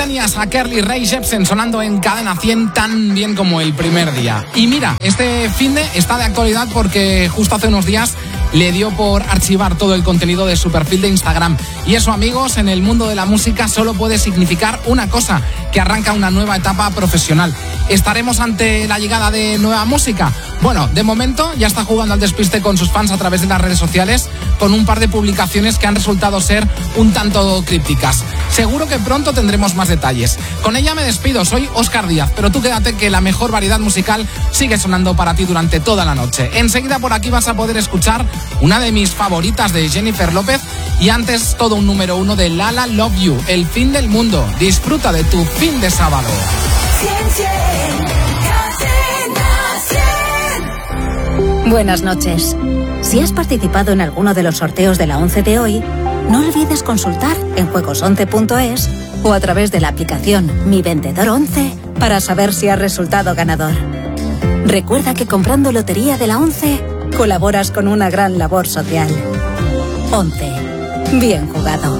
tenías a Carly Rae Jepsen sonando en Cadena 100 tan bien como el primer día. Y mira, este finde está de actualidad porque justo hace unos días le dio por archivar todo el contenido de su perfil de Instagram. Y eso, amigos, en el mundo de la música solo puede significar una cosa, que arranca una nueva etapa profesional. ¿Estaremos ante la llegada de nueva música? Bueno, de momento ya está jugando al despiste con sus fans a través de las redes sociales, con un par de publicaciones que han resultado ser un tanto crípticas. Seguro que pronto tendremos más detalles. Con ella me despido, soy Óscar Díaz, pero tú quédate que la mejor variedad musical sigue sonando para ti durante toda la noche. Enseguida por aquí vas a poder escuchar una de mis favoritas de Jennifer López y antes todo un número 1 de Lala Love You, El fin del mundo. Disfruta de tu fin de sábado. Buenas noches. Si has participado en alguno de los sorteos de la 11 de hoy, no olvides consultar en juegos11.es o a través de la aplicación Mi Vendedor 11 para saber si has resultado ganador. Recuerda que comprando Lotería de la 11 colaboras con una gran labor social. 11. Bien jugado.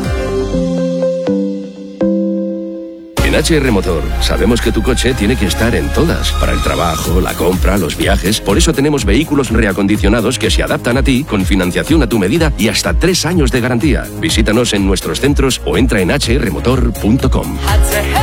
En HR Motor sabemos que tu coche tiene que estar en todas, para el trabajo, la compra, los viajes. Por eso tenemos vehículos reacondicionados que se adaptan a ti, con financiación a tu medida y hasta 3 años de garantía. Visítanos en nuestros centros o entra en hrmotor.com.